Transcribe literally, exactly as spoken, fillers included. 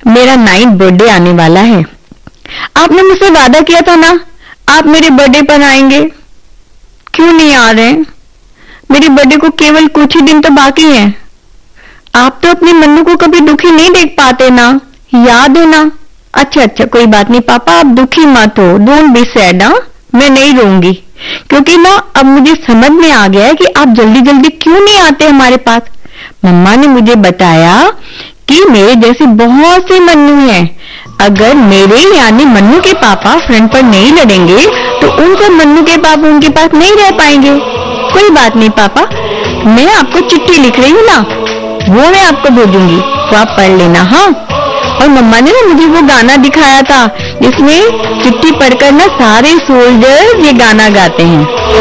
मेरा ninth birthday आने वाला है। आपने मुझसे वादा किया था ना, आप मेरे बर्थडे पर आएंगे। क्यों नहीं आ रहे? मेरे बर्थडे को केवल कुछ ही दिन तो बाकी हैं। आप तो अपने मन्नू को कभी दुखी नहीं देख पाते ना, याद है ना? अच्छा अच्छा, कोई बात नहीं पापा, आप दुखी मत हो, डोंट बी सैड। हाँ, मैं नहीं रोऊंगी, क्योंकि ना अब मुझे समझ में आ गया है कि आप जल्दी जल्दी क्यों नहीं आते हमारे पास। मम्मा ने मुझे बताया कि मेरे जैसे बहुत से मन्नू हैं। अगर मेरे यानी मन्नू के पापा फ्रंट पर नहीं लड़ेंगे तो उनका मन्नू के पापा उनके पास नहीं रह पाएंगे। कोई बात नहीं पापा, मैं आपको चिट्ठी लिख रही हूँ ना, वो मैं आपको भेजूंगी, तो आप पढ़ लेना। हाँ, और मम्मा ने ना मुझे वो गाना दिखाया था जिसमें चिट्ठी पढ़कर ना सारे सोल्जर्स ये गाना गाते हैं।